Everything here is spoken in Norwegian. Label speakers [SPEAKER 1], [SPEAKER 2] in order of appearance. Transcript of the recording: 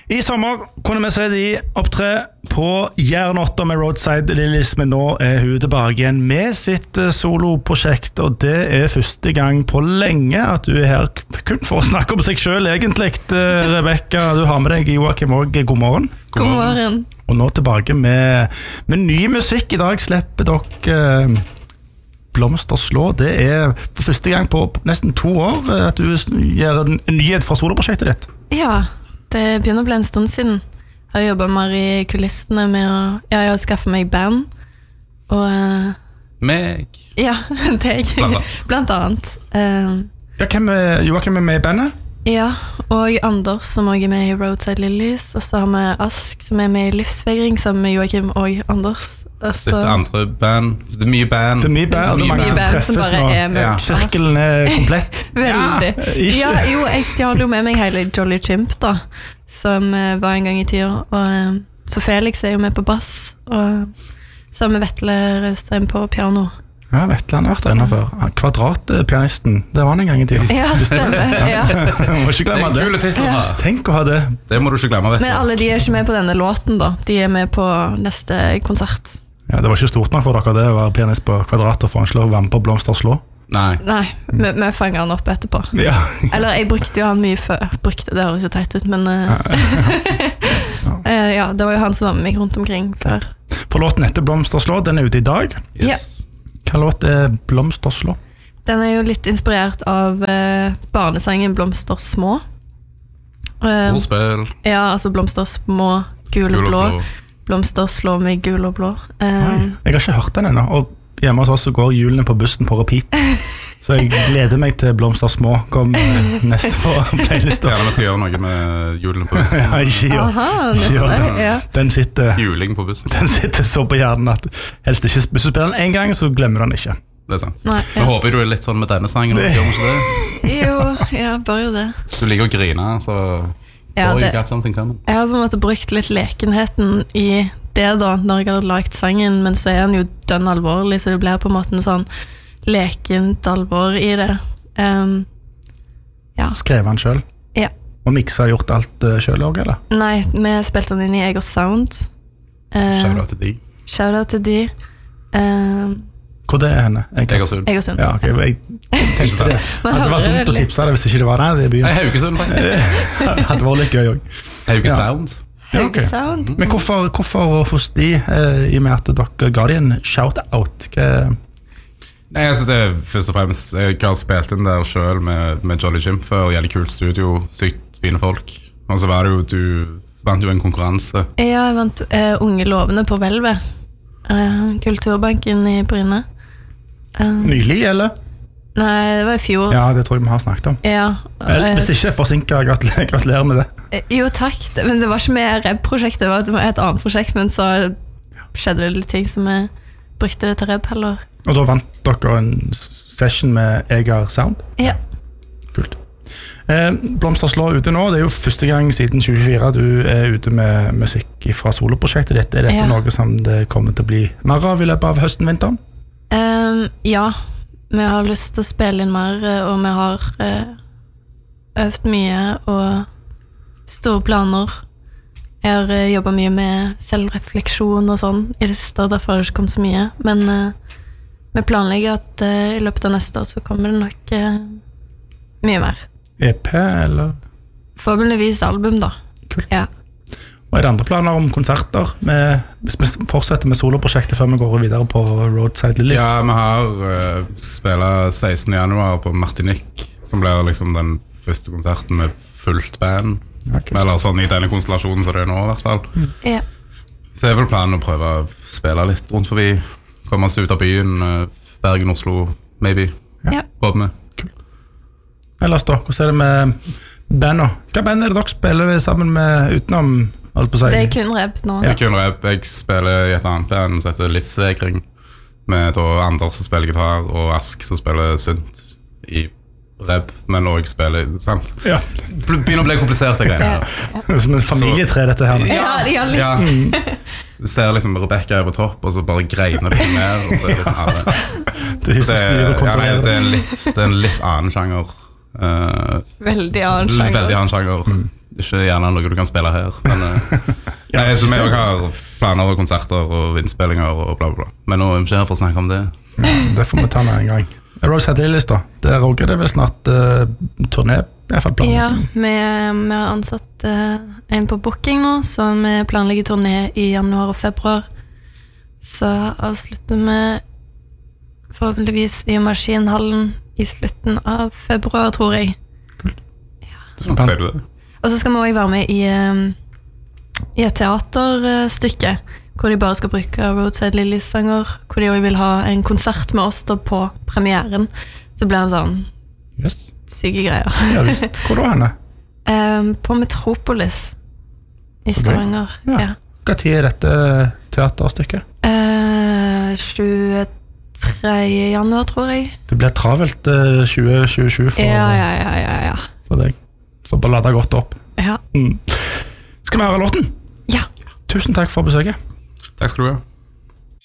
[SPEAKER 1] I sommer kunne vi se de opptre på Jæren 8 med Roadside Lilies, men nå hun tilbake igjen med sitt soloprosjekt, og det første gang på lenge at du her kun for å snakke om seg selv egentlig. Rebecca, du har med deg Joakim også. God morgen.
[SPEAKER 2] God morgen.
[SPEAKER 1] Og nå tilbake med ny musikk. I dag slipper dere Blomster slå. Det for første gang på nesten 2 år at du gjør en nyhet fra soloprosjektet ditt.
[SPEAKER 2] Ja, det begynner å bli en stund siden. Jeg har jobbet mer i kulissene med å... Ja, jeg har skaffet meg band. Og...
[SPEAKER 3] Meg?
[SPEAKER 2] Ja, deg. Blant annet.
[SPEAKER 1] Ja, Joakim med i bandet?
[SPEAKER 2] Ja, og Anders som også med i Roadside Lilies. Og så har vi Ask som med i Livsvegring sammen med Joakim og Anders.
[SPEAKER 3] Så det andre band. Så det mye band.
[SPEAKER 1] Det mye band, og mange som treffes nå. Sirkelen komplett.
[SPEAKER 2] Veldig. Ja, jeg stjal jo med meg hele Jolly Chimp da, som var en gang i tida. Og så Felix jo med på bass, og så har vi Vetle Raustein på piano.
[SPEAKER 1] Ja, Vetle han har vært der inne før. Kvadratpianisten, det var han en gang i tiden.
[SPEAKER 2] Ja, stemmer. Ja.
[SPEAKER 1] Må ikke glemme det.
[SPEAKER 3] Kule titler da.
[SPEAKER 1] Tenk å ha det.
[SPEAKER 3] Det må du ikke glemme, Vetle.
[SPEAKER 2] Men alle de ikke med på denne låten da. De med på neste konsert.
[SPEAKER 1] Ja, det var ikke stort nok for dere det å være pianist på Kvadrater for en slå være med på Blomster slå.
[SPEAKER 3] Nei,
[SPEAKER 2] vi fanger han opp etterpå.
[SPEAKER 1] Ja.
[SPEAKER 2] Eller jeg brukte jo han mye før. Det høres jo teit ut, men ja, det var jo han som var med meg rundt omkring før.
[SPEAKER 1] For låten etter Blomster slå, den ute i dag.
[SPEAKER 3] yes.
[SPEAKER 1] Hva låt Blomster slå?
[SPEAKER 2] Den jo litt inspirert av barnesangen Blomster små.
[SPEAKER 3] Ordspill.
[SPEAKER 2] Ja, altså Blomster små, gul og blå. Blomster slår meg gul og blå.
[SPEAKER 1] Jeg har ikke hørt den ennå, og hjemme hos oss så går julene på bussen på repeat. Så jeg gleder meg til Blomster små kom neste på playlisten.
[SPEAKER 3] Ja, vi skal gjøre noe med julene på bussen.
[SPEAKER 1] Ja, ikke gjør.
[SPEAKER 2] Aha, neste, ja.
[SPEAKER 1] Den sitter,
[SPEAKER 3] Juling på bussen.
[SPEAKER 1] Den sitter så på hjernen at helst ikke, hvis du spiller den en gang, så glemmer du den ikke.
[SPEAKER 3] Det sant.
[SPEAKER 2] Nei, ja.
[SPEAKER 3] Jeg håper du litt sånn med denne sangen. Gjør ikke det?
[SPEAKER 2] Jo, ja, bare jo det.
[SPEAKER 3] Du liker å grine, så...
[SPEAKER 2] Ja,
[SPEAKER 3] you got something coming.
[SPEAKER 2] Jeg har på en måte brukt litt lekenheten i det da, når jeg hadde lagt sangen, men så den jo dønn alvorlig, så det blir på en måte en sånn lekent alvor i det. Ja.
[SPEAKER 1] Skrev han selv?
[SPEAKER 2] Ja.
[SPEAKER 1] Og Mixa gjort alt selv også, eller?
[SPEAKER 2] Nei, vi spilte den inn i Egers Sound.
[SPEAKER 3] Shoutout til de.
[SPEAKER 2] Shoutout til de.
[SPEAKER 1] Hvor det henne?
[SPEAKER 3] Egersund.
[SPEAKER 2] Egersund.
[SPEAKER 1] Ja, ok, jeg tenkte det. Det var dumt å tipse det hvis ikke det var det i byen.
[SPEAKER 3] Nei, Haugesund faktisk.
[SPEAKER 1] Det hadde vært litt gøy også.
[SPEAKER 3] Haugesound.
[SPEAKER 1] Ja, okay.
[SPEAKER 2] Sound.
[SPEAKER 1] Men hvorfor hos de, i og med at dere ga de en shout-out?
[SPEAKER 3] Nei, altså det først og fremst, jeg har spilt inn der selv med Jolly Chimp før, jævlig kult studio, sykt fine folk. Og så var det jo, du vant jo en konkurranse.
[SPEAKER 2] Ja, jeg vant Unge Lovende på Velve. Kulturbanken i Bryne.
[SPEAKER 1] Nylig, eller?
[SPEAKER 2] Nei, det var i fjor.
[SPEAKER 1] Ja, det tror jeg vi har snakket om.
[SPEAKER 2] Ja.
[SPEAKER 1] Hvis ikke forsinket, gratulerer med det.
[SPEAKER 2] Jo, takk. Men det var ikke med Reb-prosjektet, det var et annet prosjekt, men så skjedde det litt ting som jeg brukte det til Reb heller. Og
[SPEAKER 1] da vant dere en session med Eger Sound?
[SPEAKER 2] Ja.
[SPEAKER 1] Kult. Blomster slår ute nå, det jo første gang siden 2024 du ute med musikk fra soloprosjektet ditt. Dette noe som det kommer til å bli mer av i løpet av høsten-vinteren?
[SPEAKER 2] Ja, vi har lyst til å spille inn mer, og vi har øvd mye og store planer. Jeg har jobbet mye med selvrefleksjon og sånn i det siste, derfor har det ikke kommet så mye. Men vi planlegger at i løpet av neste år så kommer det nok mye mer.
[SPEAKER 1] EP, eller?
[SPEAKER 2] Forhåpentligvis album da.
[SPEAKER 1] Kult.
[SPEAKER 2] Ja.
[SPEAKER 1] Og det andre planer om konserter? Hvis vi fortsetter med soloprosjektet før vi går videre på Roadside Lilies?
[SPEAKER 3] Ja, vi har spillet 16. januar på Martinique, som blir liksom den første konserten med fullt band. Okay. Eller sånn i denne konstellasjonen som det nå i hvert fall.
[SPEAKER 2] Ja.
[SPEAKER 3] Så vel planen å prøve å spille litt rundt forbi, komme oss ut av byen, Bergen, Oslo, maybe.
[SPEAKER 2] Ja.
[SPEAKER 3] Håper vi.
[SPEAKER 1] Ellers da, hvordan det med bandet? Hva band det dere spiller sammen med utenom, holdt på å si?
[SPEAKER 2] Det kun Reb nå.
[SPEAKER 3] Ja. Kun Reb. Jeg spiller i et annet band som heter Livsvegring, med da Anders som spiller gitar, og Ask som spiller synt i Reb, men også spiller, sant? Ja. Begynner å bli komplisert, det greiene her.
[SPEAKER 1] Ja. Som en familietre, dette her.
[SPEAKER 2] Ja, litt.
[SPEAKER 3] Ja. Du ser liksom Rebecca på topp, og så bare greiner det mer, og så det liksom,
[SPEAKER 1] du hyser styr og kontrollerer.
[SPEAKER 3] Det er en litt annen sjanger.
[SPEAKER 2] Veldig annen sjanger.
[SPEAKER 3] Veldig annen sjanger. ikke gjerne noe du kan spille her. Men så vi har planer og konserter og innspillinger og bla bla bla. Men nå er vi ikke her for å snakke om det.
[SPEAKER 1] Det får vi ta med en gang. Roadsight Lilies da, der også det vel snart turné, i hvert fall planer.
[SPEAKER 2] Ja, vi har ansatt en på booking nå, så vi planlegger turné i januar og februar. Så avslutter vi forhåpentligvis i Maskinhallen i slutten av februar, tror jeg.
[SPEAKER 1] Kult.
[SPEAKER 2] Ja.
[SPEAKER 3] Så sier du det.
[SPEAKER 2] Og så skal vi også være med i et teaterstykke, hvor de bare skal bruke Roadsight Lilies-sanger, hvor de også vil ha en konsert med oss da på premieren. Så blir det en sånn syke greier.
[SPEAKER 1] Ja visst, hvor da henne?
[SPEAKER 2] På Metropolis i Stavanger. Ja.
[SPEAKER 1] Hva tid er dette teaterstykket?
[SPEAKER 2] 23. januar, tror jeg.
[SPEAKER 1] Det blir travelt 2020 for,
[SPEAKER 2] Ja.
[SPEAKER 1] for deg. Så bare lade godt opp.
[SPEAKER 2] Ja.
[SPEAKER 1] Skal vi høre låten?
[SPEAKER 2] Ja.
[SPEAKER 1] Tusen takk for besøket.
[SPEAKER 3] Takk skal du ha.